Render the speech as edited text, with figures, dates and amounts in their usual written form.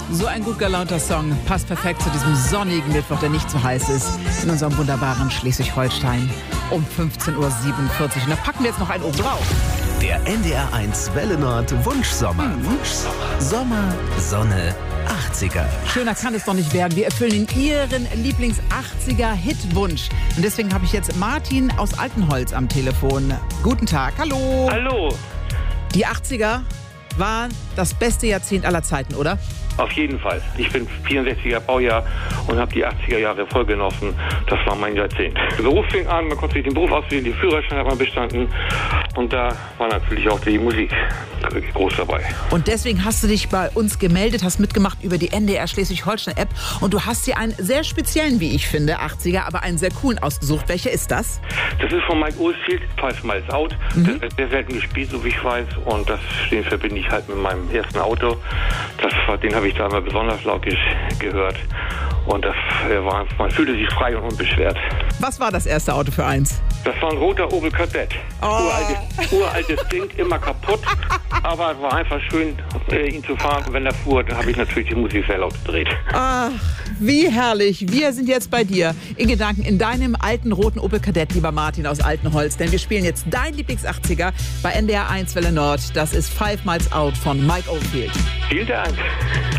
So ein gut gelaunter Song passt perfekt zu diesem sonnigen Mittwoch, der nicht so heiß ist, in unserem wunderbaren Schleswig-Holstein um 15.47 Uhr. Und da packen wir jetzt noch einen oben drauf. Der NDR1 Welle Nord Wunschsommer. Sommer, Sonne, 80er. Schöner kann es doch nicht werden. Wir erfüllen Ihren Lieblings-80er-Hitwunsch. Und deswegen habe ich jetzt Martin aus Altenholz am Telefon. Guten Tag, hallo. Hallo. Die 80er waren das beste Jahrzehnt aller Zeiten, oder? Auf jeden Fall. Ich bin 64er Baujahr und habe die 80er Jahre voll genossen. Das war mein Jahrzehnt. Der Beruf fing an, man konnte sich den Beruf auswählen, die Führerschein hat man bestanden. Und da war natürlich auch die Musik groß dabei. Und deswegen hast du dich bei uns gemeldet, hast mitgemacht über die NDR Schleswig-Holstein-App. Und du hast dir einen sehr speziellen, wie ich finde, 80er, aber einen sehr coolen ausgesucht. Welcher ist das? Das ist von Mike Oldfield, Five Miles Out. Der wird sehr selten gespielt, so wie ich weiß. Und den verbinde ich halt mit meinem ersten Auto. Den habe ich da immer besonders laut gehört. Und man fühlte sich frei und unbeschwert. Was war das erste Auto für eins? Das war ein roter Opel Kadett. Uraltes Ding, immer kaputt. Aber es war einfach schön, ihn zu fahren. Und wenn er fuhr, dann habe ich natürlich die Musik sehr laut gedreht. Ach, wie herrlich. Wir sind jetzt bei dir. In Gedanken in deinem alten roten Opel Kadett, lieber Martin aus Altenholz. Denn wir spielen jetzt dein Lieblings-80er bei NDR 1 Welle Nord. Das ist Five Miles Out von Mike Oldfield. Vielen Dank.